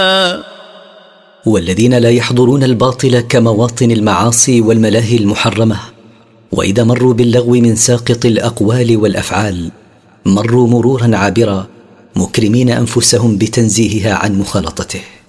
والذين لا يحضرون الباطل كمواطن المعاصي والملاهي المحرمة، وإذا مروا باللغو من ساقط الأقوال والأفعال مروا مرورا عابرا، مكرمين أنفسهم بتنزيهها عن مخالطته.